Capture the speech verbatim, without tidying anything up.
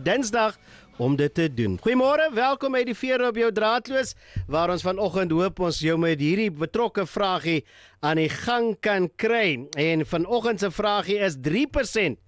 Dinsdag om dit te doen. Goeiemôre, welkom by die Veer op jou draadloos, waar ons vanoggend hoop ons jou met hierdie betrokke vragie aan die gang kan kry. En vanoggend se vragie is drie persent